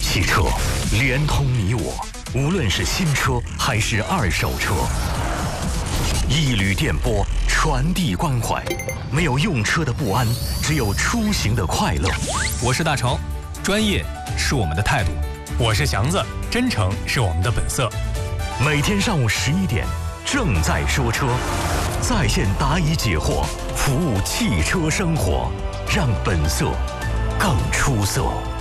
汽车联通你我，无论是新车还是二手车，一缕电波传递关怀，没有用车的不安，只有出行的快乐。 我是大成，专业是我们的态度； 我是祥子，真诚是我们的本色。 每天上午11点，正在说车，在线答疑解惑，服务汽车生活，让本色更出色。